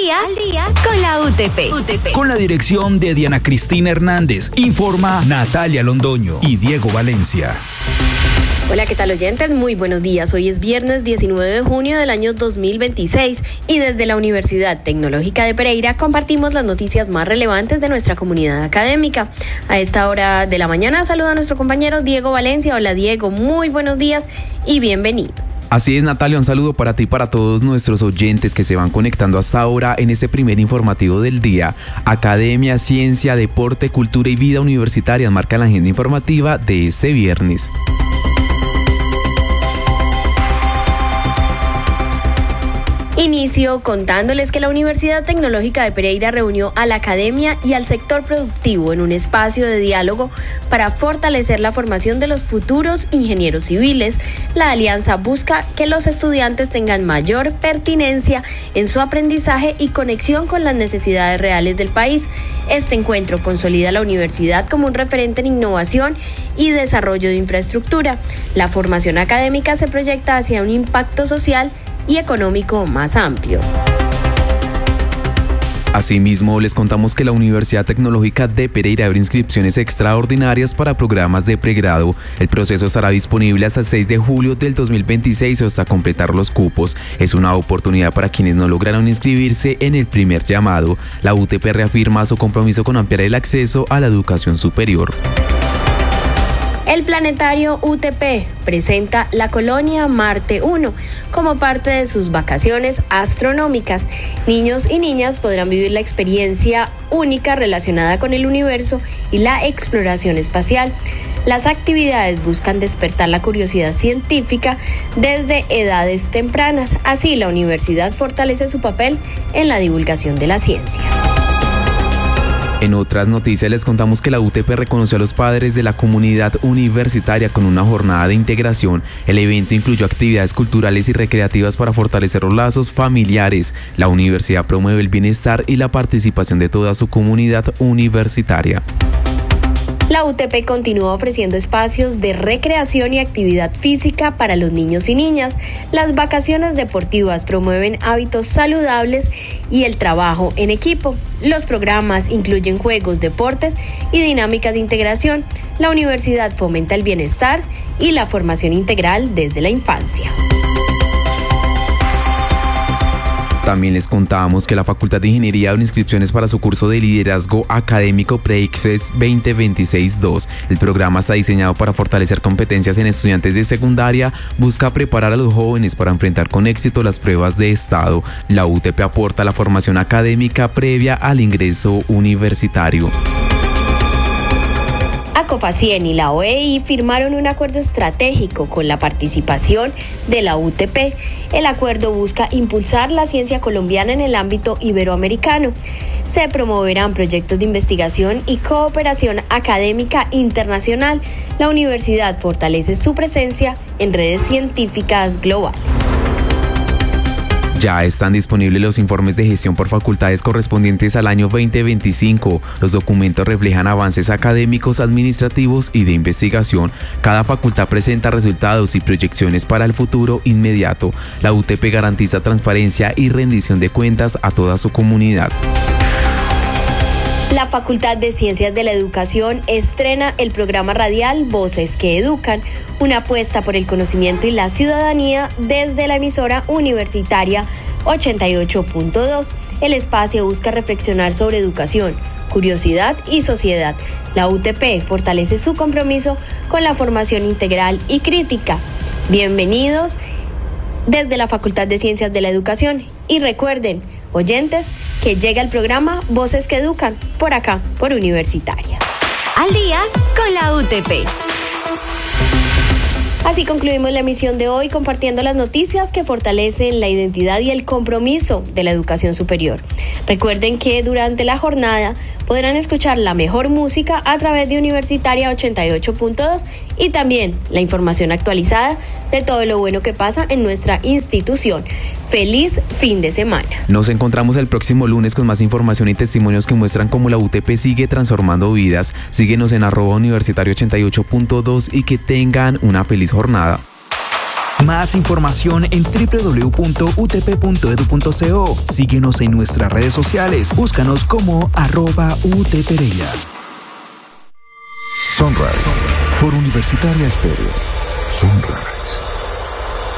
Al día con la UTP. Con la dirección de Diana Cristina Hernández. Informa Natalia Londoño y Diego Valencia. Hola, ¿qué tal, oyentes? Muy buenos días. Hoy es viernes 19 de junio del año 2026 y desde la Universidad Tecnológica de Pereira compartimos las noticias más relevantes de nuestra comunidad académica. A esta hora de la mañana saluda a nuestro compañero Diego Valencia. Hola, Diego, muy buenos días y bienvenido. Así es, Natalia, un saludo para ti y para todos nuestros oyentes que se van conectando hasta ahora en este primer informativo del día. Academia, ciencia, deporte, cultura y vida universitaria marcan la agenda informativa de este viernes. Inicio contándoles que la Universidad Tecnológica de Pereira reunió a la academia y al sector productivo en un espacio de diálogo para fortalecer la formación de los futuros ingenieros civiles. La alianza busca que los estudiantes tengan mayor pertinencia en su aprendizaje y conexión con las necesidades reales del país. Este encuentro consolida a la universidad como un referente en innovación y desarrollo de infraestructura. La formación académica se proyecta hacia un impacto social y económico más amplio. Asimismo, les contamos que la Universidad Tecnológica de Pereira abre inscripciones extraordinarias para programas de pregrado. El proceso estará disponible hasta el 6 de julio del 2026 o hasta completar los cupos. Es una oportunidad para quienes no lograron inscribirse en el primer llamado. La UTP reafirma su compromiso con ampliar el acceso a la educación superior. El planetario UTP presenta la colonia Marte 1 como parte de sus vacaciones astronómicas. Niños y niñas podrán vivir la experiencia única relacionada con el universo y la exploración espacial. Las actividades buscan despertar la curiosidad científica desde edades tempranas. Así, la universidad fortalece su papel en la divulgación de la ciencia. En otras noticias les contamos que la UTP reconoció a los padres de la comunidad universitaria con una jornada de integración. El evento incluyó actividades culturales y recreativas para fortalecer los lazos familiares. La universidad promueve el bienestar y la participación de toda su comunidad universitaria. La UTP continúa ofreciendo espacios de recreación y actividad física para los niños y niñas. Las vacaciones deportivas promueven hábitos saludables y el trabajo en equipo. Los programas incluyen juegos, deportes y dinámicas de integración. La universidad fomenta el bienestar y la formación integral desde la infancia. También les contábamos que la Facultad de Ingeniería abre inscripciones para su curso de liderazgo académico PREICFES 2026-2. El programa está diseñado para fortalecer competencias en estudiantes de secundaria, busca preparar a los jóvenes para enfrentar con éxito las pruebas de estado. La UTP aporta la formación académica previa al ingreso universitario. Acofacien y la OEI firmaron un acuerdo estratégico con la participación de la UTP. El acuerdo busca impulsar la ciencia colombiana en el ámbito iberoamericano. Se promoverán proyectos de investigación y cooperación académica internacional. La universidad fortalece su presencia en redes científicas globales. Ya están disponibles los informes de gestión por facultades correspondientes al año 2025. Los documentos reflejan avances académicos, administrativos y de investigación. Cada facultad presenta resultados y proyecciones para el futuro inmediato. La UTP garantiza transparencia y rendición de cuentas a toda su comunidad. La Facultad de Ciencias de la Educación estrena el programa radial Voces que Educan, una apuesta por el conocimiento y la ciudadanía desde la emisora universitaria 88.2. El espacio busca reflexionar sobre educación, curiosidad y sociedad. La UTP fortalece su compromiso con la formación integral y crítica. Bienvenidos desde la Facultad de Ciencias de la Educación y recuerden, oyentes, que llega el programa Voces que Educan, por acá, por Universitaria. Al día con la UTP. Así concluimos la emisión de hoy compartiendo las noticias que fortalecen la identidad y el compromiso de la educación superior. Recuerden que durante la jornada podrán escuchar la mejor música a través de Universitaria 88.2 y también la información actualizada de todo lo bueno que pasa en nuestra institución. ¡Feliz fin de semana! Nos encontramos el próximo lunes con más información y testimonios que muestran cómo la UTP sigue transformando vidas. Síguenos en @universitario88.2 y que tengan una feliz jornada. Más información en www.utp.edu.co. Síguenos en nuestras redes sociales. Búscanos como @UTPereira. Sunrise por Universitaria Estéreo. Sunrise.